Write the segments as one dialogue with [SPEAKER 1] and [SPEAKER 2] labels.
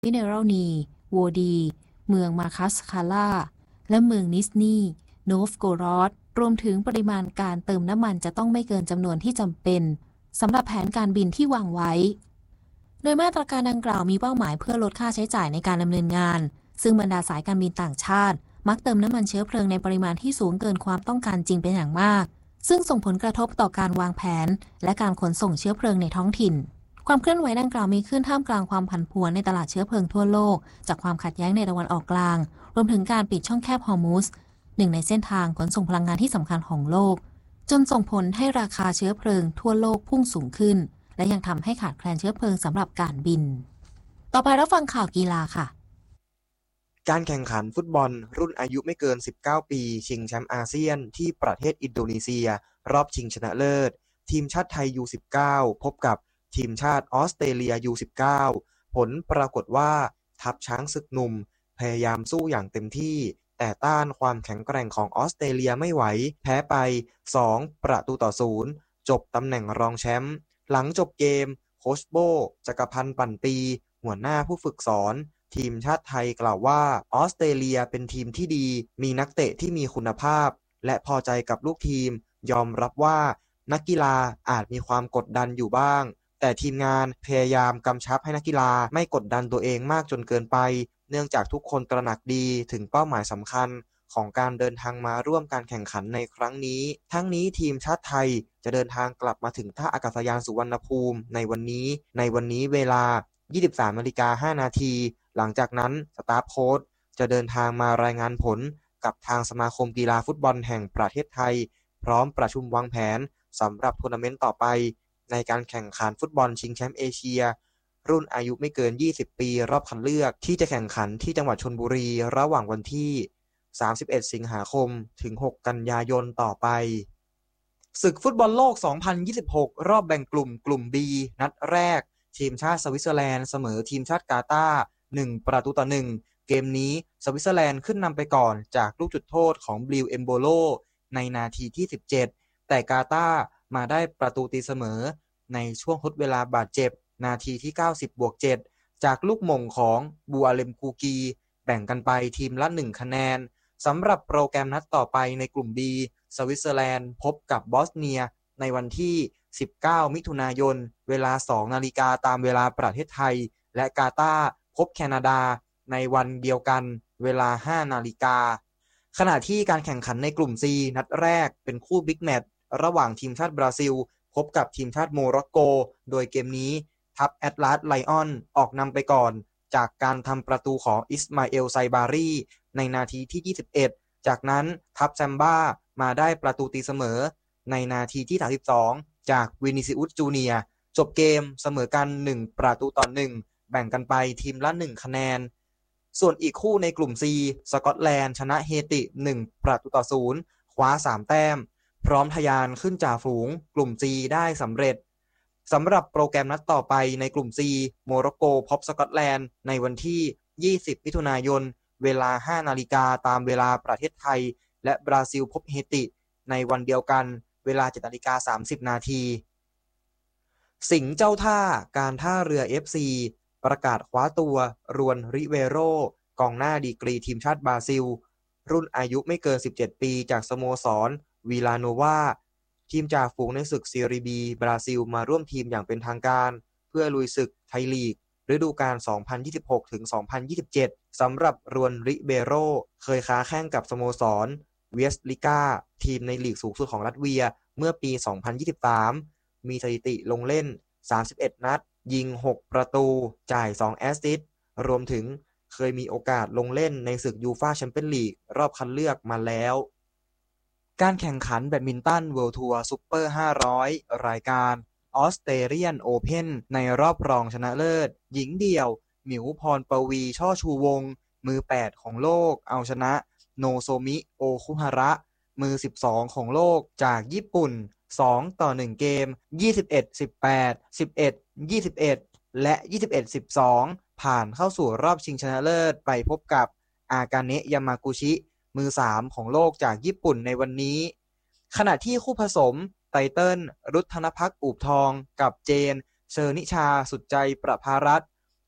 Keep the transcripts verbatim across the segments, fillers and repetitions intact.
[SPEAKER 1] มิเนรัลนีโวดีเมืองมาคัสคาล่าและเมืองนิสนีโนฟโกรอดรวมถึงปริมาณการเติมน้ำมันจะต้องไม่เกินจำนวนที่จำเป็นสำหรับแผนการบินที่วางไว้โดยมาตรการดังกล่าวมีเป้าหมายเพื่อลดค่าใช้จ่ายในการดำเนินงานซึ่งบรรดาสายการบินต่างชาติมักเติมน้ำมันเชื้อเพลิงในปริมาณที่สูงเกินความต้องการจริงเป็นอย่างมากซึ่งส่งผลกระทบต่อการวางแผนและการขนส่งเชื้อเพลิงในท้องถิ่นความเคลื่อนไหวดังกล่าวมีขึ้นท่ามกลางความผันผวนในตลาดเชื้อเพลิงทั่วโลกจากความขัดแย้งในตะวันออกกลางรวมถึงการปิดช่องแคบฮอร์มุซหนึ่งในเส้นทางขนส่งพลังงานที่สำคัญของโลกจนส่งผลให้ราคาเชื้อเพลิงทั่วโลกพุ่งสูงขึ้นและยังทำให้ขาดแคลนเชื้อเพลิงสำหรับการบินต่อไปรับฟังข่าวกีฬาค่ะ
[SPEAKER 2] การแข่งขันฟุตบอลรุ่นอายุไม่เกินสิบเก้าปีชิงแชมป์อาเซียนที่ประเทศอินโดนีเซียรอบชิงชนะเลิศทีมชาติไทย ยู สิบเก้า พบกับทีมชาติออสเตรเลีย ยู สิบเก้า ผลปรากฏว่าทัพช้างศึกหนุ่มพยายามสู้อย่างเต็มที่แต่ต้านความแข็งแกร่งของออสเตรเลียไม่ไหวแพ้ไปสองประตูต่อศูนย์จบตำแหน่งรองแชมป์หลังจบเกมโค้ชโบจักรพันธ์ปั่นปีหัวหน้าผู้ฝึกสอนทีมชาติไทยกล่าวว่าออสเตรเลียเป็นทีมที่ดีมีนักเตะที่มีคุณภาพและพอใจกับลูกทีมยอมรับว่านักกีฬาอาจมีความกดดันอยู่บ้างแต่ทีมงานพยายามกำชับให้นักกีฬาไม่กดดันตัวเองมากจนเกินไปเนื่องจากทุกคนตระหนักดีถึงเป้าหมายสำคัญของการเดินทางมาร่วมการแข่งขันในครั้งนี้ทั้งนี้ทีมชาติไทยจะเดินทางกลับมาถึงท่าอากาศยานสุวรรณภูมิในวันนี้ในวันนี้เวลา ยี่สิบสามนาฬิกาห้านาทีหลังจากนั้นสตาฟโค้ชจะเดินทางมารายงานผลกับทางสมาคมกีฬาฟุตบอลแห่งประเทศไทยพร้อมประชุมวางแผนสำหรับทัวร์นาเมนต์ต่อไปในการแข่งขันฟุตบอลชิงแชมป์เอเชียรุ่นอายุไม่เกินยี่สิบปีรอบคัดเลือกที่จะแข่งขันที่จังหวัดชลบุรีระหว่างวันที่สามสิบเอ็ดสิงหาคมถึงหกกันยายนต่อไปศึกฟุตบอลโลกสองพันยี่สิบหกรอบแบ่งกลุ่มกลุ่ม B นัดแรกทีมชาติสวิตเซอร์แลนด์เสมอทีมชาติกาตาร์หนึ่งประตูต่อหนึ่งเกมนี้สวิตเซอร์แลนด์ขึ้นนำไปก่อนจากลูกจุดโทษของบลิวเอมโบโลในนาทีที่สิบเจ็ดแต่กาตาร์มาได้ประตูตีเสมอในช่วงทดเวลาบาดเจ็บนาทีที่เก้าสิบบวกเจ็ดจากลูกหม่งของบูอาเลมคูกีแบ่งกันไปทีมละหนึ่งคะแนนสำหรับโปรแกรมนัดต่อไปในกลุ่ม B สวิตเซอร์แลนด์พบกับบอสเนียในวันที่สิบเก้ามิถุนายนเวลา สองนาฬิกาตามเวลาประเทศไทยและกาตาร์พบแคนาดาในวันเดียวกันเวลา ห้านาฬิกาขณะที่การแข่งขันในกลุ่ม C นัดแรกเป็นคู่บิ๊กแมตช์ระหว่างทีมชาติบราซิลพบกับทีมชาติโมร็อกโกโดยเกมนี้ทัพแอตลาสไลออนออกนำไปก่อนจากการทำประตูของอิสมาเอลไซบารีในนาทีที่ยี่สิบเอ็ดจากนั้นทัพแซมบ้ามาได้ประตูตีเสมอในนาทีที่สามสิบสองจากวินิซิอุสจูเนียร์จบเกมเสมอกันหนึ่งประตูต่อหนึ่งแบ่งกันไปทีมละหนึ่งคะแนนส่วนอีกคู่ในกลุ่ม C สกอตแลนด์ชนะเฮติหนึ่งประตูต่อศูนย์คว้าสามแต้มพร้อมทะยานขึ้นจ่าฝูงกลุ่ม G ได้สำเร็จสำหรับโปรแกรมนัดต่อไปในกลุ่ม C โมร็อกโกพบสกอตแลนด์ในวันที่ยี่สิบมิถุนายนเวลา ห้านาฬิกาตามเวลาประเทศไทยและบราซิลพบเฮติในวันเดียวกันเวลา เจ็ดนาฬิกาสามสิบนาทีสิงห์เจ้าท่าการท่าเรือ เอฟ ซี ประกาศคว้าตัวรวนริเวโรกองหน้าดีกรีทีมชาติบราซิลรุ่นอายุไม่เกินสิบเจ็ดปีจากสโมสรวิลาโนวาทีมจ่าฝูงในศึกซีรีบีบราซิลมาร่วมทีมอย่างเป็นทางการเพื่อลุยศึกไทยลีกฤดูกาล สองพันยี่สิบหกถึงสองพันยี่สิบเจ็ด สำหรับรวนริเบโรเคยค้าแข้งกับสโมสรเวสลิก้าทีมในลีกสูงสุดของรัสเซียเมื่อปี สองพันยี่สิบสาม มีสถิติลงเล่นสามสิบเอ็ดนัดยิงหกประตูจ่ายสองแอสซิสต์รวมถึงเคยมีโอกาสลงเล่นในศึกยูฟ่าแชมเปี้ยนลีกรอบคัดเลือกมาแล้วการแข่งขันแบดมินตันเวิลด์ทัวร์ซุปเปอร์ห้าร้อยรายการออสเตรเลียนโอเพ่นในรอบรองชนะเลิศหญิงเดี่ยวหมิวพรปวีช่อชูวงศ์มือแปดของโลกเอาชนะโนโซมิโอคุฮาระมือสิบสองของโลกจากญี่ปุ่นสองต่อหนึ่งเกมยี่สิบเอ็ด สิบแปด สิบเอ็ด ยี่สิบเอ็ดและยี่สิบเอ็ด สิบสองผ่านเข้าสู่รอบชิงชนะเลิศไปพบกับอากาเนะยามากุชิมือสามของโลกจากญี่ปุ่นในวันนี้ขณะที่คู่ผสมไตเติ้ลรุทธนภักดิ์อูบทองกับเจนเชอร์นิชาสุดใจประภารัตน์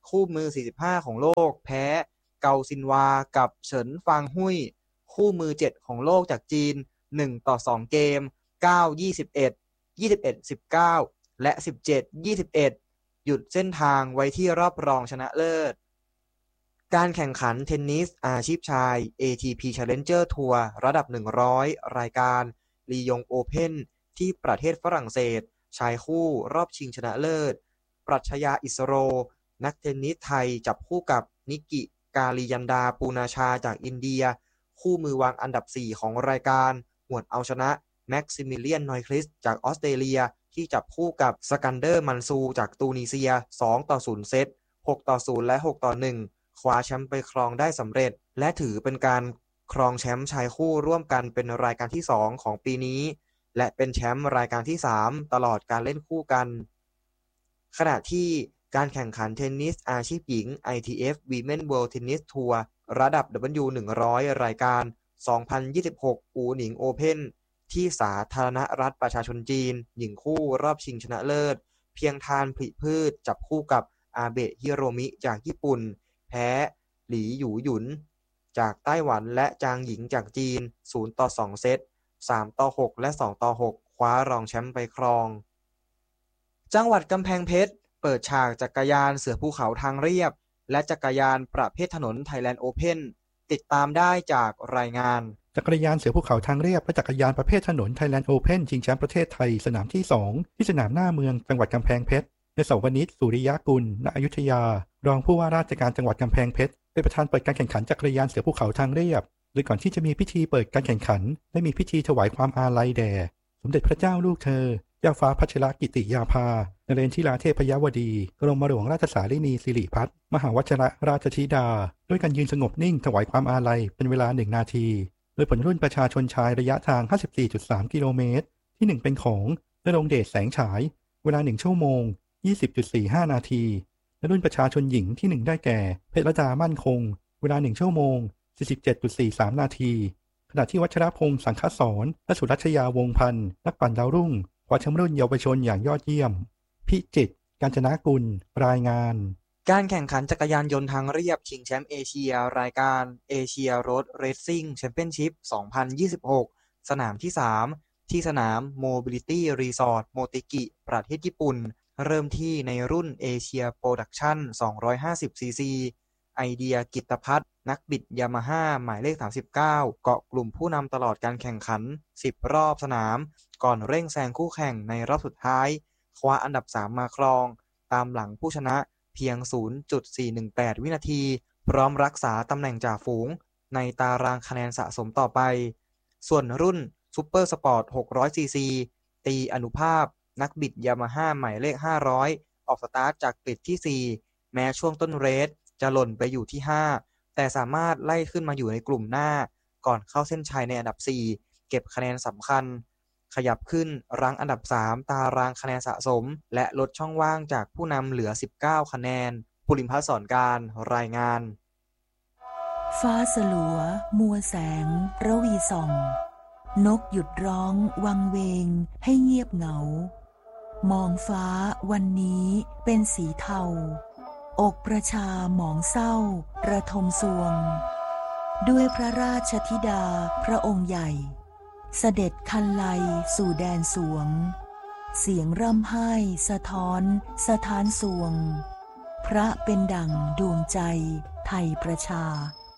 [SPEAKER 2] คู่มือสี่สิบห้าของโลกแพ้เกาซินวากับเฉินฟางหุยคู่มือเจ็ดของโลกจากจีนหนึ่งต่อสองเกมเก้า ยี่สิบเอ็ด ยี่สิบเอ็ด สิบเก้าและสิบเจ็ด ยี่สิบเอ็ดหยุดเส้นทางไว้ที่รอบรองชนะเลิศการแข่งขันเทนนิสอาชีพชาย เอ ที พี Challenger Tour ระดับหนึ่งร้อยรายการลียงโอเพ่นที่ประเทศฝรั่งเศสชายคู่รอบชิงชนะเลิศปรัชญาอิสโรนักเทนนิสไทยจับคู่กับนิกิกาลิยันดาปูนาชาจากอินเดียคู่มือวางอันดับสี่ของรายการหวดเอาชนะแม็กซิมิเลียนนอยคลิสจากออสเตรเลียที่จับคู่กับสกันเดอร์มันซูจากตูนิเซียสองต่อศูนย์เซตหกต่อศูนย์และหกต่อหนึ่งคว้าแชมป์ไปครองได้สำเร็จและถือเป็นการครองแชมป์ชายคู่ร่วมกันเป็นรายการที่สองของปีนี้และเป็นแชมป์รายการที่สามตลอดการเล่นคู่กันขณะที่การแข่งขันเทนนิสอาชีพหญิง ไอ ที เอฟ Women World Tennis Tour ระดับ ดับเบิลยู หนึ่งร้อยรายการสองพันยี่สิบหกอูหนิงโอเพ่นที่สาธารณรัฐประชาชนจีนหญิงคู่รอบชิงชนะเลิศเพียงทานผลิพืชจับคู่กับอาเบะฮิโรมิจากญี่ปุ่นแพ้หลีหยูหยุนจากไต้หวันและจางหญิงจากจีนศูนย์ต่อสองเซตสามต่อหกและสองต่อหกคว้ารองแชมป์ไปครองจังหวัดกำแพงเพชรเปิดฉากจักรยานเสือภูเขาทางเรียบและจักรยานประเภทถนน Thailand Open ติดตามได้จากรายงาน
[SPEAKER 3] จักรยานเสือภูเขาทางเรียบและจักรยานประเภทถนน Thailand Open ชิงแชมป์ประเทศไทยสนามที่สองที่สนามหน้าเมืองจังหวัดกำแพงเพชรในเสาวนิช สุริยกุล ณ อยุธยารองผู้ว่าราชการจังหวัดกำแพงเพชรเป็นประธานเปิดการแข่งขันจักรยานเสือภูเขาทางเรียบโดยก่อนที่จะมีพิธีเปิดการแข่งขันได้มีพิธีถวายความอาลัยแด่สมเด็จพระเจ้าลูกเธอเจ้าฟ้าพัชรกิติยาภานเรนทิราเทพยวดีกรมหลวงราชสารินีสิริพัฒน์มหาวชิรราชธิดาด้วยการยืนสงบนิ่งถวายความอาลัยเป็นเวลาหนึ่งนาทีโดยผลรุ่นประชาชนชายระยะทาง ห้าสิบสี่จุดสาม กิโลเมตรที่หนึ่งเป็นของณรงค์เดชแสงฉายเวลาหนึ่งชั่วโมง ยี่สิบจุดสี่ห้า นาทีและรุ่นประชาชนหญิงที่หนึ่งได้แก่เพชรดามั่นคงเวลาหนึ่งชั่วโมง สี่สิบเจ็ดจุดสี่สาม นาทีขณะที่วัชรพงษ์สังฆสรและสุรัชยาวงศ์พันธ์นักปั่นดาวรุ่งคว้าแชมป์รุ่นเยาวชนอย่างยอดเยี่ยมพิจิตรกาญจนกุลรายงาน
[SPEAKER 2] การแข่งขันจักรยานยนต์ทางเรียบชิงแชมป์เอเชียรายการเอเชียโรดเรซซิ่งแชมเปี้ยนชิพสองพันยี่สิบหกสนามที่สามที่สนาม Mobility Resort โมติกิประเทศญี่ปุ่นเริ่มที่ในรุ่นเอเชียโปรดักชั่นสองร้อยห้าสิบซีซีไอเดียกิตภัทรนักบิดยามาฮ่าหมายเลขสามสิบเก้าเกาะกลุ่มผู้นำตลอดการแข่งขันสิบรอบสนามก่อนเร่งแซงคู่แข่งในรอบสุดท้ายคว้าอันดับสามมาครองตามหลังผู้ชนะเพียง ศูนย์จุดสี่หนึ่งแปด วินาทีพร้อมรักษาตำแหน่งจ่าฝูงในตารางคะแนนสะสมต่อไปส่วนรุ่นซุปเปอร์สปอร์ตหกร้อยซีซีตีอนุภาพนักบิดยามาฮ่าหมายเลขห้าร้อยออกสตาร์ทจากปิดที่สี่แม้ช่วงต้นเรสจะหล่นไปอยู่ที่ห้าแต่สามารถไล่ขึ้นมาอยู่ในกลุ่มหน้าก่อนเข้าเส้นชัยในอันดับสี่เก็บคะแนนสำคัญขยับขึ้นรั้งอันดับสามตารางคะแนนสะสมและลดช่องว่างจากผู้นำเหลือสิบเก้าคะแนนภูริพัฒน์สอนการรายงาน
[SPEAKER 4] ฟ้าสลัวมัวแสงระวีส่องนกหยุดร้องวังเวงให้เงียบเหงามองฟ้าวันนี้เป็นสีเทาอกประชาหมองเศร้าระทมสวงด้วยพระราชธิดาพระองค์ใหญ่เสด็จคันไลสู่แดนสวงเสียงร่ำไห้สะท้อนสะท้านสวงพระเป็นดั่งดวงใจไทยประชา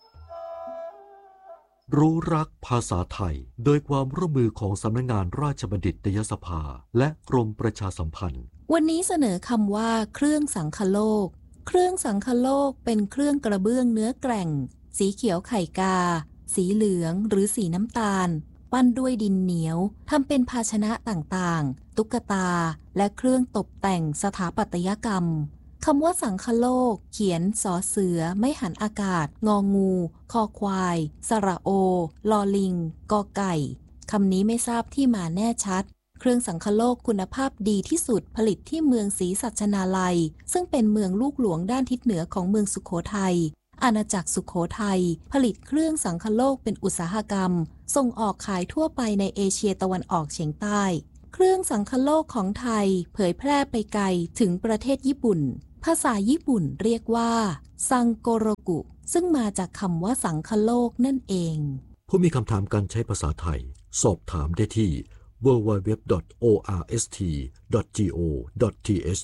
[SPEAKER 5] รู้รักภาษาไทยโดยความร่วมมือของสำนักงานราชบัณฑิตยสภาและกรมประชาสัมพันธ์
[SPEAKER 1] วันนี้เสนอคำว่าเครื่องสังคโลกเครื่องสังคโลกเป็นเครื่องกระเบื้องเนื้อแกร่งสีเขียวไข่กาสีเหลืองหรือสีน้ำตาลปั้นด้วยดินเหนียวทำเป็นภาชนะต่างๆตุ๊กตาและเครื่องตกแต่งสถาปัตยกรรมคำว่าสังคโลกเขียนสอเสือไม่หันอากาศงองูคอควายสระโอลอลิงกอไก่คำนี้ไม่ทราบที่มาแน่ชัดเครื่องสังคโลกคุณภาพดีที่สุดผลิตที่เมืองศรีสัชนาลัยซึ่งเป็นเมืองลูกหลวงด้านทิศเหนือของเมืองสุโขทัยอาณาจักรสุโขทัยผลิตเครื่องสังคโลกเป็นอุตสาหกรรมส่งออกขายทั่วไปในเอเชียตะวันออกเฉียงใต้เครื่องสังคโลกของไทยเผยแพร่ไปไกลถึงประเทศญี่ปุ่นผภาษาญี่ปุ่นเรียกว่าซังโกโรกุซึ่งมาจากคำว่าสังคโลกนั่นเอง
[SPEAKER 5] ผู้มีคำถามการใช้ภาษาไทยสอบถามได้ที่ ดับเบิลยู ดับเบิลยู ดับเบิลยู ดอท โอ อาร์ เอส ที ดอท จี โอ ดอท ที เอช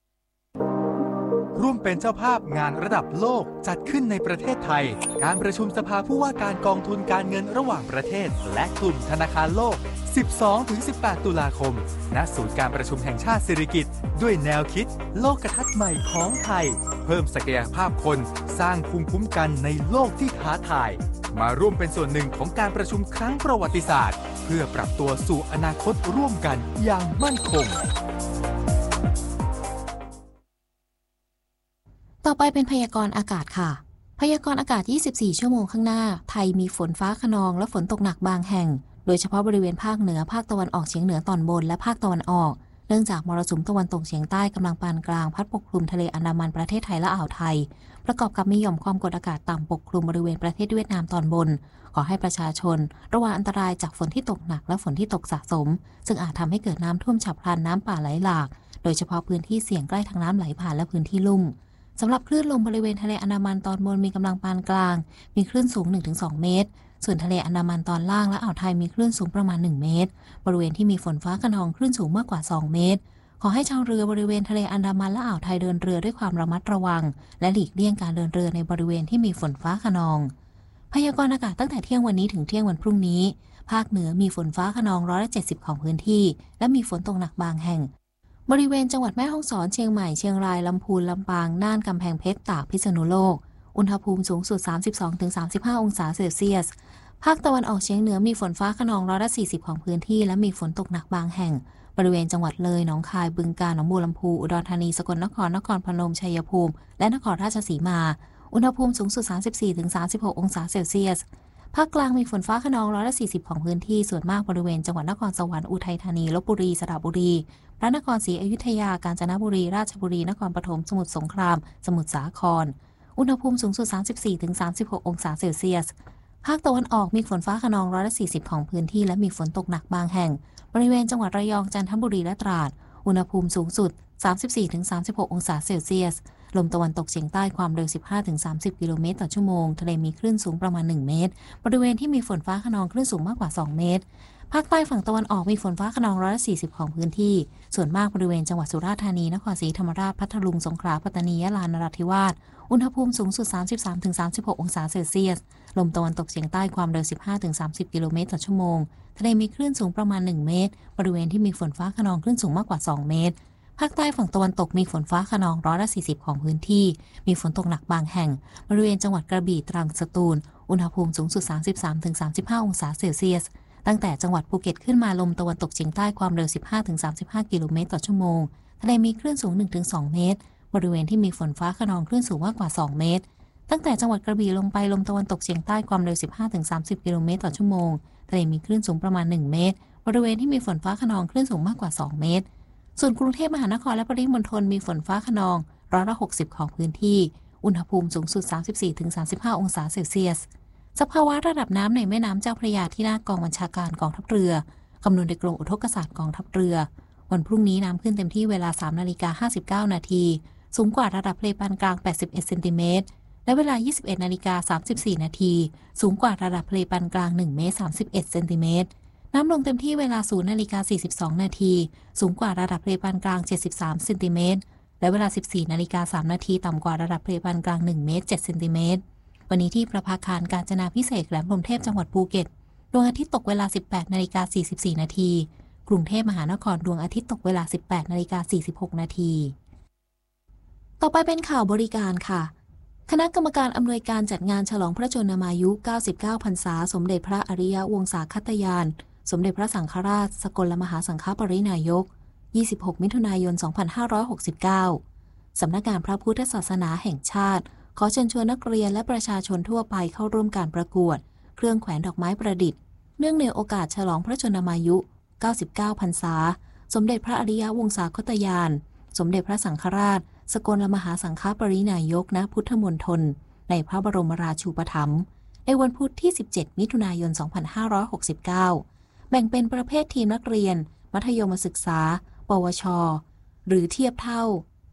[SPEAKER 6] ร่วมเป็นเจ้าภาพงานระดับโลกจัดขึ้นในประเทศไทยการประชุมสภาผู้ว่าการกองทุนการเงินระหว่างประเทศและกลุ่มธนาคารโลก สิบสองถึงสิบแปด ตุลาคมณศูนย์การประชุมแห่งชาติสิริกิติ์ด้วยแนวคิดโลกทัศน์ใหม่ของไทยเพิ่มศักยภาพคนสร้างภูมิคุ้มกันในโลกที่ท้าทายมาร่วมเป็นส่วนหนึ่งของการประชุมครั้งประวัติศาสตร์เพื่อปรับตัวสู่อนาคตร่วมกันอย่างมั่นคง
[SPEAKER 1] ต่อไปเป็นพยากรณ์อากาศค่ะพยากรณ์อากาศยี่สิบสี่ชั่วโมงข้างหน้าไทยมีฝนฟ้าคะนองและฝนตกหนักบางแห่งโดยเฉพาะบริเวณภาคเหนือภาคตะวันออกเฉียงเหนือตอนบนและภาคตะวันออกเนื่องจากมรสุมตะวันตกเฉียงใต้กำลังปานกลางพัดปกคลุมทะเลอันดามันประเทศไทยและอ่าวไทยประกอบกับมีหย่อมความกดอากาศต่ำปกคลุมบริเวณประเทศเวียดนามตอนบนขอให้ประชาชนระวังอันตรายจากฝนที่ตกหนักและฝนที่ตกสะสมซึ่งอาจทำให้เกิดน้ำท่วมฉับพลันน้ำป่าไหลหลากโดยเฉพาะพื้นที่เสี่ยงใกล้ทางน้ำไหลผ่านและพื้นที่ลุ่มสำหรับคลื่นลมบริเวณทะเลอันดามันตอนบนมีกำลังปานกลางมีคลื่นสูง หนึ่งถึงสอง เมตรส่วนทะเลอันดามันตอนล่างและอ่าวไทยมีคลื่นสูงประมาณหนึ่งเมตรบริเวณที่มีฝนฟ้าคะนองคลื่นสูงมากกว่าสองเมตรขอให้ชาวเรือบริเวณทะเลอันดามันและอ่าวไทยเดินเรือด้วยความระมัดระวังและหลีกเลี่ยงการเดินเรือในบริเวณที่มีฝนฟ้าคะนองพยากรณ์อากาศตั้งแต่เที่ยงวันนี้ถึงเที่ยงวันพรุ่งนี้ภาคเหนือมีฝนฟ้าคะนองร้อยละเจ็ดสิบของพื้นที่และมีฝนตกหนักบางแห่งบริเวณจังหวัดแม่ฮ่องสอนเชียงใหม่เชียงรายลำพูนลำปางน่านกำแพงเพชรตากพิษณุโลกอุณหภูมิสูงสุด สามสิบสองถึงสามสิบห้า องศาเซลเซียสภาคตะวันออกเฉียงเหนือมีฝนฟ้าคะนองร้อยละสี่สิบของพื้นที่และมีฝนตกหนักบางแห่งบริเวณจังหวัดเลยหนองคายบึงกาฬหนองบัวลำพูอุดรธานีสกลนครนครพนมชัยภูมิและนครราชสีมาอุณหภูมิสูงสุด สามสิบสี่ถึงสามสิบหก องศาเซลเซียสภาคกลางมีฝนฟ้าคะนองร้อยละสี่สิบของพื้นที่ส่วนมากบริเวณจังหวัดนครสวรรค์อุทัยธานีลพบุรีสระบุรีพระนครศรีอยุธยากาญจนบุรีราชบุรีนครปฐมสมุทรสงครามสมุทรสาครอุณหภูมิสูงสุด สามสิบสี่ถึงสามสิบหก องศาเซลเซียสภาคตะวันออกมีฝนฟ้าคะนองร้อยละสี่สิบของพื้นที่และมีฝนตกหนักบางแห่งบริเวณจังหวัดระยองจันทบุรีและตราดอุณหภูมิสูงสุด สามสิบสี่ถึงสามสิบหก องศาเซลเซียสลมตะวันตกเฉียงใต้ความเร็ว สิบห้าถึงสามสิบ กิโลเมตรต่อชั่วโมงทะเลมีคลื่นสูงประมาณหนึ่งเมตรบริเวณที่มีฝนฟ้าคะนองคลื่นสูงมากกว่าสองเมตรภาคใต้ฝั่งตะวันออกมีฝนฟ้าคะนองร้อยละสี่สิบของพื้นที่ส่วนมากบริเวณจังหวัดสุราษฎร์ธานีนครศรีธรรมราชพัทลุงสงขลาปัตตานียะลานราธิวาสอุณหภูมิสูงสุด สามสิบสามถึงสามสิบหก องศาเซลเซียสลมตะวันตกเฉียงใต้ความเร็ว สิบห้าถึงสามสิบ กิโลเมตรต่อชั่วโมงทะเลมีคลื่นสูงประมาณหนึ่งเมตรบริเวณที่มีฝนฟ้าคะนองคลื่นสูงมากกว่าสองเมตรภาคใต้ฝั่งตะวันตกมีฝนฟ้าคะนองร้อยละสี่สิบของพื้นที่มีฝนตกหนักบางแห่งบริเวณจังหวัดกระบี่ตรังสตูลอุณหภูมิสูงสุด สามสิบสามถึงสามสิบห้า องศาเซลเซียสตั้งแต่จังหวัดภูเก็ตขึ้นมาลมตะวันตกเฉียงใต้ความเร็ว สิบห้าถึงสามสิบห้า กิโลเมตรต่อชั่วโมงทะเลมีคลื่นสูง หนึ่งถึงสอง เมตรบริเวณที่มีฝนฟ้าคะนองคลื่นสูงมากกว่าสองเมตรตั้งแต่จังหวัดกระบี่ลงไปลมตะวันตกเฉียงใต้ความเร็ว สิบห้าถึงสามสิบ กิโลเมตรต่อชั่วโมงทะเลมีคลื่นสูงประมาณหนึ่งเมตรบริเวณที่มีฝนฟ้าคะนองคลื่นสูงมากกว่าสองเมตรส่วนกรุงเทพมหานครและปริมณฑลมีฝนฟ้าคะนองร้อยละหกสิบของพื้นที่อุณหภูมิสูงสุด สามสิบสี่ถึงสามสิบห้า องศาเซลเซียสสภาวะระดับน้ำในแม่น้ำเจ้าพระยาที่หน้ากองบัญชาการกองทัพเรือคำนวณโดยกรมอุทกศาสตร์กองทัพเรือวันพรุ่งนี้น้ำขึ้นเต็มที่เวลา สามนาฬิกาห้าสิบเก้านาทีสูงกว่าระดับทะเลปานกลางแปดสิบเอ็ดเซนติเมตรและเวลา ยี่สิบเอ็ดนาฬิกาสามสิบสี่นาทีสูงกว่าระดับทะเลปานกลางหนึ่งเมตรสามสิบเอ็ดเซนติเมตรน้ำลงเต็มที่เวลา ศูนย์นาฬิกาสี่สิบสองนาทีสูงกว่าระดับทะเลปานกลางเจ็ดสิบสามเซนติเมตรและเวลา สิบสี่นาฬิกาสามนาทีต่ำกว่าระดับทะเลปานกลางหนึ่งเมตรเจ็ดเซนติเมตรวันนี้ที่ประภาคารกาญจนาภิเษกแหลมพรหมเทพจังหวัดภูเก็ตดวงอาทิตย์ตกเวลา สิบแปดนาฬิกาสี่สิบสี่นาทีกรุงเทพมหานครดวงอาทิตย์ตกเวลา สิบแปดนาฬิกาสี่สิบหกนาทีต่อไปเป็นข่าวบริการค่ะคณะกรรมการอำนวยการจัดงานฉลองพระชนมายุเก้าสิบเก้าพรรษาสมเด็จพระอริยวงศาคตยานสมเด็จพระสังฆราชสกลมหาสังฆปรินายกยี่สิบหกมิถุนายนสองพันห้าร้อยหกสิบเก้าสำนักงานพระพุทธศาสนาแห่งชาติขอเชิญชวนนักเรียนและประชาชนทั่วไปเข้าร่วมการประกวดเครื่องแขวนดอกไม้ประดิษฐ์เนื่องในโอกาสฉลองพระชนมายุเก้าสิบเก้าพรรษาสมเด็จพระอริยวงศาคตยานสมเด็จพระสังฆราชสกลมหาสังฆปรินายกณพุทธมณฑลในพระบรมราชูปถัมภ์ในวันพุธที่สิบเจ็ดมิถุนายนสองพันห้าร้อยหกสิบเก้าแบ่งเป็นประเภททีมนักเรียนมัธยมศึกษาปวชหรือเทียบเท่า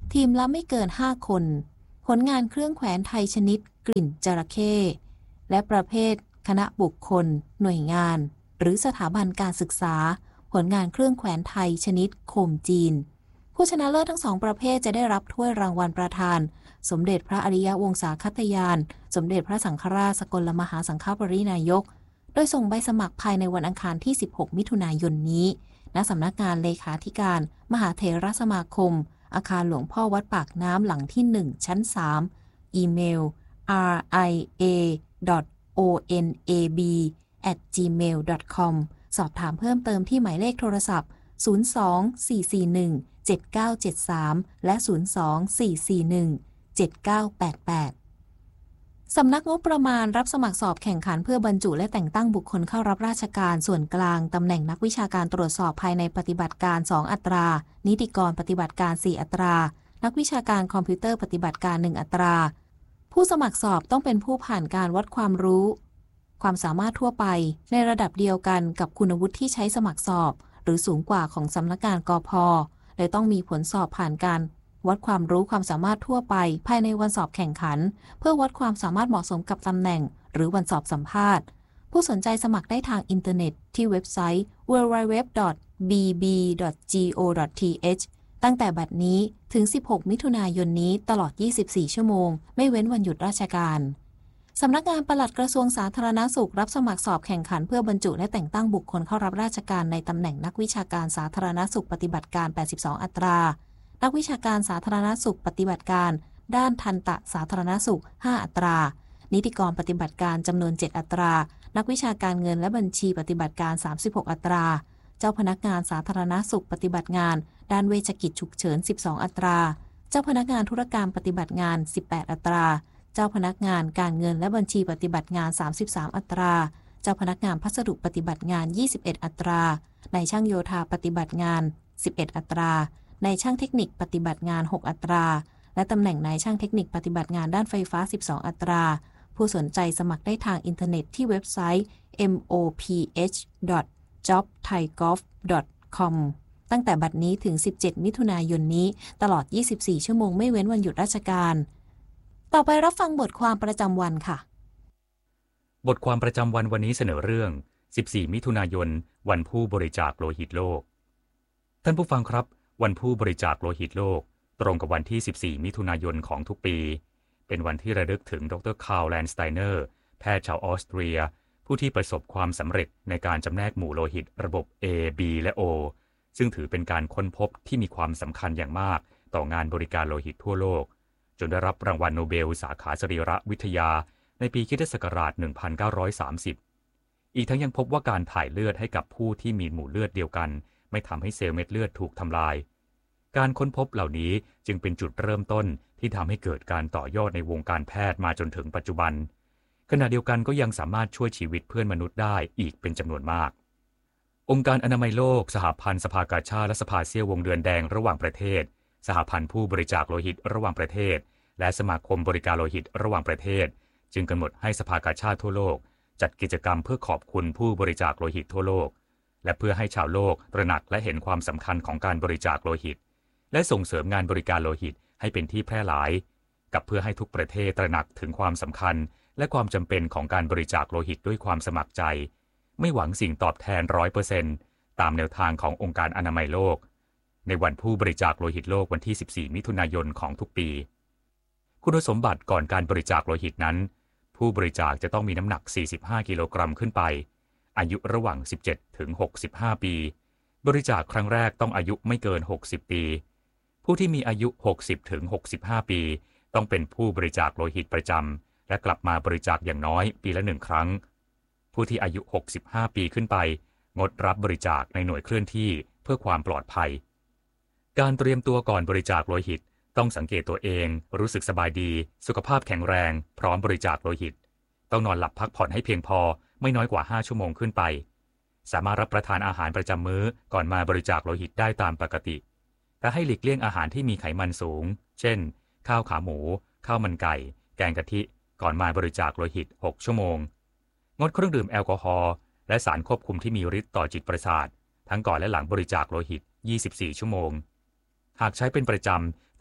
[SPEAKER 1] ทีมละไม่เกินห้าคนผลงานเครื่องแขวนไทยชนิดกลิ่นจระเข้และประเภทคณะบุคคลหน่วยงานหรือสถาบันการศึกษาผลงานเครื่องแขวนไทยชนิดโคมจีนผู้ชนะเลิศทั้งสองประเภทจะได้รับถ้วยรางวัลประธานสมเด็จพระอริยวงศาคตยานสมเด็จพระสังฆราชสกลมหาสังฆปรินายกโดยส่งใบสมัครภายในวันอังคารที่สิบหกมิถุนายนนี้ณสำนักงานเลขาธิการมหาเถรสมาคมอาคารหลวงพ่อวัดปากน้ำหลังที่หนึ่งชั้นสามอีเมล อาร์ ไอ เอ ดอท โอ เอ็น เอ บี แอท จีเมล ดอท คอม สอบถามเพิ่มเติมที่หมายเลขโทรศัพท์ศูนย์ สอง สี่ สี่ หนึ่ง เจ็ด เก้า เจ็ด สามและศูนย์ สอง สี่ สี่ หนึ่ง เจ็ด เก้า แปด แปดสำนักงบประมาณรับสมัครสอบแข่งขันเพื่อบรรจุและแต่งตั้งบุคคลเข้ารับราชการส่วนกลางตำแหน่งนักวิชาการตรวจสอบภายในปฏิบัติการสองอัตรานิติกรปฏิบัติการสี่อัตรานักวิชาการคอมพิวเตอร์ปฏิบัติการหนึ่งอัตราผู้สมัครสอบต้องเป็นผู้ผ่านการวัดความรู้ความสามารถทั่วไปในระดับเดียวกันกับคุณวุฒิที่ใช้สมัครสอบหรือสูงกว่าของสำนักงานกพ.และต้องมีผลสอบผ่านการวัดความรู้ความสามารถทั่วไปภายในวันสอบแข่งขันเพื่อวัดความสามารถเหมาะสมกับตำแหน่งหรือวันสอบสัมภาษณ์ผู้สนใจสมัครได้ทางอินเทอร์เน็ตที่เว็บไซต์ ดับเบิลยู ดับเบิลยู ดับเบิลยู ดอท บี บี ดอท จี โอ ดอท ที เอช ตั้งแต่บัดนี้ถึงสิบหกมิถุนายนนี้ตลอดยี่สิบสี่ชั่วโมงไม่เว้นวันหยุดราชการสำนักงานปลัดกระทรวงสาธารณสุขรับสมัครสอบแข่งขันเพื่อบรรจุและแต่งตั้งบุคคลเข้ารับราชการในตำแหน่งนักวิชาการสาธารณสุขปฏิบัติการแปดสิบสองอัตรานักวิชาการสาธารณสุขปฏิบัติการด้านทันตสาธารณสุขห้าอัตรานิติกรปฏิบัติการจำนวนเจ็ดอัตรานักวิชาการเงินและบัญชีปฏิบัติการสามสิบหกอัตราเจ้าพนักงานสาธารณสุขปฏิบัติงานด้านเวชกิจฉุกเฉินสิบสองอัตราเจ้าพนักงานธุรการปฏิบัติงานสิบแปดอัตราเจ้าพนักงานการเงินและบัญชีปฏิบัติงานสามสิบสามอัตราเจ้าพนักงานพัสดุปฏิบัติงานยี่สิบเอ็ดอัตรานายช่างโยธาปฏิบัติงานสิบเอ็ดอัตรานายช่างเทคนิคปฏิบัติงานหกอัตราและตำแหน่งนายช่างเทคนิคปฏิบัติงานด้านไฟฟ้าสิบสองอัตราผู้สนใจสมัครได้ทางอินเทอร์เน็ตที่เว็บไซต์ เอ็ม โอ พี เอช ดอท จ็อบ ไทย กอล์ฟ ดอท คอม ตั้งแต่บัดนี้ถึงสิบเจ็ดมิถุนายนนี้ตลอดยี่สิบสี่ชั่วโมงไม่เว้นวันหยุดราชการต่อไปรับฟังบทความประจำวันค่ะ
[SPEAKER 7] บทความประจำวันวันนี้เสนอเรื่องสิบสี่มิถุนายนวันผู้บริจาคโลหิตโลกท่านผู้ฟังครับวันผู้บริจาคโลหิตโลกตรงกับวันที่สิบสี่มิถุนายนของทุกปีเป็นวันที่ระลึกถึงดร.คาร์ล แลนสไตเนอร์แพทย์ชาวออสเตรียผู้ที่ประสบความสำเร็จในการจำแนกหมู่โลหิตระบบ A B และ O ซึ่งถือเป็นการค้นพบที่มีความสำคัญอย่างมากต่องานบริการโลหิตทั่วโลกจนได้รับรางวัลโนเบลสาขาสรีรวิทยาในปีคริสตศักราชหนึ่งพันเก้าร้อยสามสิบอีกทั้งยังพบว่าการถ่ายเลือดให้กับผู้ที่มีหมู่เลือดเดียวกันไม่ทำให้เซลล์เม็ดเลือดถูกทำลายการค้นพบเหล่านี้จึงเป็นจุดเริ่มต้นที่ทำให้เกิดการต่อยอดในวงการแพทย์มาจนถึงปัจจุบันขณะเดียวกันก็ยังสามารถช่วยชีวิตเพื่อนมนุษย์ได้อีกเป็นจำนวนมากองค์การอนามัยโลกสหพันธ์สภากาชาดและสภาเสี้ยววงเดือนแดงระหว่างประเทศสหพันธ์ผู้บริจาคโลหิตระหว่างประเทศและสมาคมบริการโลหิตระหว่างประเทศจึงกำหนดให้สภากาชาดทั่วโลกจัดกิจกรรมเพื่อขอบคุณผู้บริจาคโลหิตทั่วโลกและเพื่อให้ชาวโลกตระหนักและเห็นความสำคัญของการบริจาคโลหิตและส่งเสริมงานบริการโลหิตให้เป็นที่แพร่หลายกับเพื่อให้ทุกประเทศตระหนักถึงความสำคัญและความจำเป็นของการบริจาคโลหิตด้วยความสมัครใจไม่หวังสิ่งตอบแทน ร้อยเปอร์เซ็นต์ ตามแนวทางขององค์การอนามัยโลกในวันผู้บริจาคโลหิตโลกวันที่สิบสี่มิถุนายนของทุกปีคุณสมบัติก่อนการบริจาคโลหิตนั้นผู้บริจาคจะต้องมีน้ำหนักสี่สิบห้ากิโลกรัมขึ้นไปอายุระหว่างสิบเจ็ดถึงหกสิบห้าปีบริจาคครั้งแรกต้องอายุไม่เกินหกสิบปีผู้ที่มีอายุหกสิบถึงหกสิบห้าปีต้องเป็นผู้บริจาคโลหิตประจำและกลับมาบริจาคอย่างน้อยปีละหนึ่งครั้งผู้ที่อายุหกสิบห้าปีขึ้นไปงดรับบริจาคในหน่วยเคลื่อนที่เพื่อความปลอดภัยการเตรียมตัวก่อนบริจาคโลหิตต้องสังเกตตัวเองรู้สึกสบายดีสุขภาพแข็งแรงพร้อมบริจาคโลหิตต้องนอนหลับพักผ่อนให้เพียงพอไม่น้อยกว่าห้าชั่วโมงขึ้นไปสามารถรับประทานอาหารประจำมื้อก่อนมาบริจาคโลหิตได้ตามปกติแต่ให้หลีกเลี่ยงอาหารที่มีไขมันสูงเช่นข้าวขาหมูข้าวมันไก่แกงกะทิก่อนมาบริจาคโลหิตหกชั่วโมงงดเครื่องดื่มแอลกอฮอล์และสารควบคุมที่มีฤทธิ์ต่อจิตประสาททั้งก่อนและหลังบริจาคโลหิตยี่สิบสี่ชั่วโมงหากใช้เป็นประจำ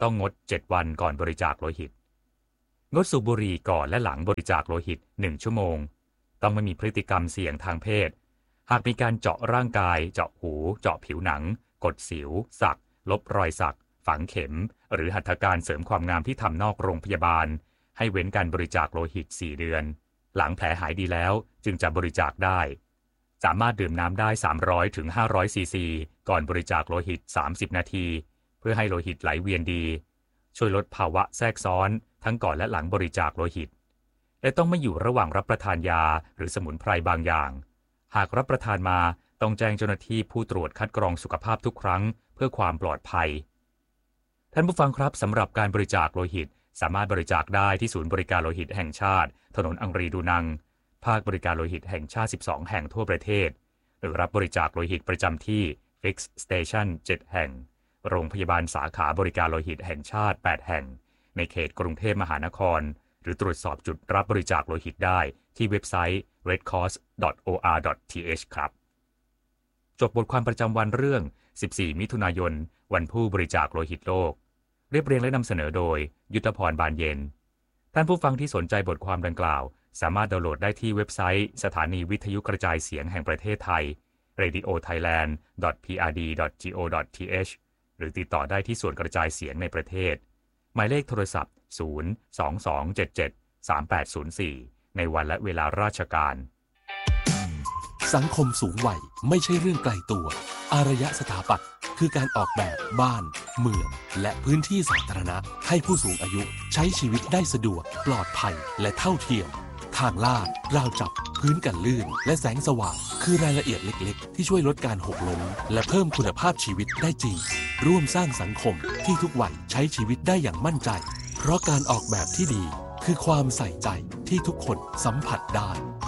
[SPEAKER 7] ต้องงดเจ็ดวันก่อนบริจาคโลหิตงดสูบบุหรี่ก่อนและหลังบริจาคโลหิตหนึ่งชั่วโมงต้องไม่มีพฤติกรรมเสี่ยงทางเพศหากมีการเจาะร่างกายเจาะหูเจาะผิวหนังกดสิวสักลบรอยสักฝังเข็มหรือหัตถการเสริมความงามที่ทำนอกโรงพยาบาลให้เว้นการบริจาคโลหิตสี่เดือนหลังแผลหายดีแล้วจึงจะบริจาคได้สามารถดื่มน้ำได้สามร้อยถึงห้าร้อยซีซีก่อนบริจาคโลหิตสามสิบนาทีเพื่อให้โลหิตไหลเวียนดีช่วยลดภาวะแทรกซ้อนทั้งก่อนและหลังบริจาคโลหิตและต้องไม่อยู่ระหว่างรับประทานยาหรือสมุนไพรบางอย่างหากรับประทานมาต้องแจ้งเจ้าหน้าที่ผู้ตรวจคัดกรองสุขภาพทุกครั้งเพื่อความปลอดภัยท่านผู้ฟังครับสำหรับการบริจาคโลหิตสามารถบริจาคได้ที่ศูนย์บริการโลหิตแห่งชาติถนนอังรีดูนังภาคบริการโลหิตแห่งชาติสิบสองแห่งทั่วประเทศหรือรับบริจาคโลหิตประจำที่ Fix Station เจ็ดแห่งโรงพยาบาลสาขาบริการโลหิตแห่งชาติแปดแห่งในเขตกรุงเทพมหานครหรือตรวจสอบจุดรับบริจาคโลหิตได้ที่เว็บไซต์ เรดคอร์ส ดอท โอ อาร์ ดอท ที เอช ครับจบบทความประจำวันเรื่องสิบสี่มิถุนายนวันผู้บริจาคโลหิตโลกเรียบเรียงและนำเสนอโดยยุทธพรบานเย็นท่านผู้ฟังที่สนใจบทความดังกล่าวสามารถดาวน์โหลดได้ที่เว็บไซต์สถานีวิทยุกระจายเสียงแห่งประเทศไทย เรดิโอไทยแลนด์ ดอท พี อาร์ ดี ดอท จี โอ ดอท ที เอช หรือติดต่อได้ที่ส่วนกระจายเสียงในประเทศหมายเลขโทรศัพท์ศูนย์ สอง สอง เจ็ด เจ็ด สาม แปด ศูนย์ สี่ในวันและเวลาราชการ
[SPEAKER 8] สังคมสูงวัยไม่ใช่เรื่องไกลตัวอารยสถาปัตย์คือการออกแบบบ้านเมืองและพื้นที่สาธารณะให้ผู้สูงอายุใช้ชีวิตได้สะดวกปลอดภัยและเท่าเทียมทางลาดราวจับพื้นกันลื่นและแสงสว่างคือรายละเอียดเล็กๆที่ช่วยลดการหกล้มและเพิ่มคุณภาพชีวิตได้จริงร่วมสร้างสังคมที่ทุกวันใช้ชีวิตได้อย่างมั่นใจเพราะการออกแบบที่ดีคือความใส่ใจที่ทุกคนสัมผัสได้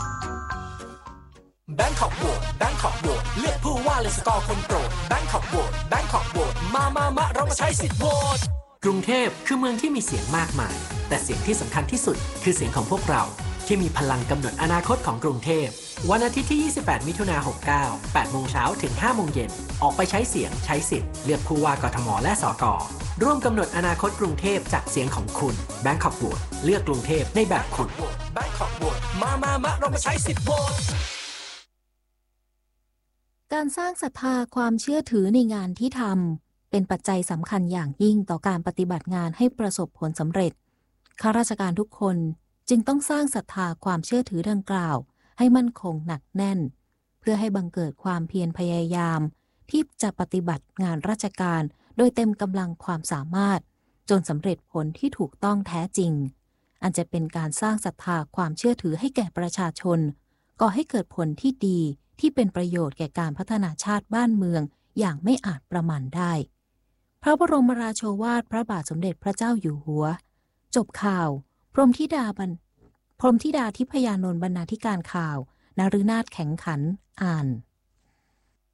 [SPEAKER 9] แบงคอกโหวตแบงคอกโหวตเลือกผู้ว่าเลยสกอร์คนโปรดแบงคอกโหวตแบงคอกโหวตมามามาเรามาใช้สิทธิ์โหวตกรุงเทพคือเมืองที่มีเสียงมากมายแต่เสียงที่สำคัญที่สุดคือเสียงของพวกเราที่มีพลังกำหนดอนาคตของกรุงเทพวันอาทิตย์ที่ยี่สิบแปดมิถุนายนหกเก้า แปดโมงเช้าถึงห้าโมงเย็นออกไปใช้เสียงใช้สิทธิ์เลือกผู้ว่ากทมและสกร่วมกำหนดอนาคตกรุงเทพจากเสียงของคุณแบงคอกโหวตเลือกกรุงเทพในแบบคุณแบงคอกโหวตมามามาเรามาใช้สิทธิ์โหวต
[SPEAKER 1] การสร้างศรัทธาความเชื่อถือในงานที่ทำเป็นปัจจัยสำคัญอย่างยิ่งต่อการปฏิบัติงานให้ประสบผลสำเร็จข้าราชการทุกคนจึงต้องสร้างศรัทธาความเชื่อถือดังกล่าวให้มั่นคงหนักแน่นเพื่อให้บังเกิดความเพียรพยายามที่จะปฏิบัติงานราชการโดยเต็มกำลังความสามารถจนสำเร็จผลที่ถูกต้องแท้จริงอันจะเป็นการสร้างศรัทธาความเชื่อถือให้แก่ประชาชนก่อให้เกิดผลที่ดีที่เป็นประโยชน์แก่การพัฒนาชาติบ้านเมืองอย่างไม่อาจประมาณได้พระบรมราโชวาทพระบาทสมเด็จพระเจ้าอยู่หัวจบข่าวพรหมธิดาบรรพรหมธิดาทิพยานนท์บรรณาธิการข่าวนฤนาถแข็งขันอ่าน